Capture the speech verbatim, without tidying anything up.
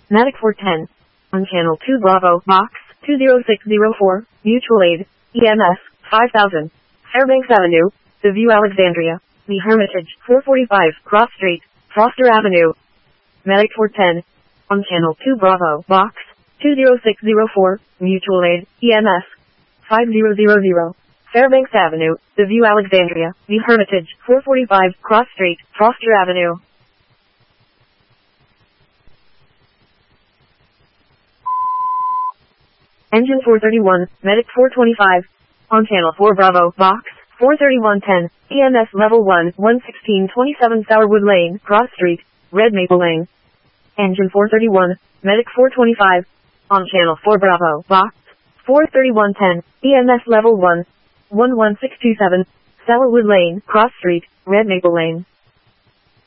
Medic four ten. On channel two Bravo, box two zero six zero four, Mutual Aid, E M S, five thousand. Fairbanks Avenue, The View Alexandria, The Hermitage, four forty-five, Cross Street, Foster Avenue. Medic four ten. On channel two Bravo, box two zero six zero four, Mutual Aid, E M S, five thousand. Fairbanks Avenue, The View Alexandria, The Hermitage, four forty-five, Cross Street, Foster Avenue. Engine four thirty-one, Medic four twenty-five. On channel four Bravo, box four thirty-one ten, E M S level one, one sixteen twenty-seven Sourwood Lane, Cross Street, Red Maple Lane. Engine four thirty-one, Medic four twenty-five. On channel four Bravo, box four thirty-one ten, E M S level one, one one six two seven, Sourwood Lane, Cross Street, Red Maple Lane.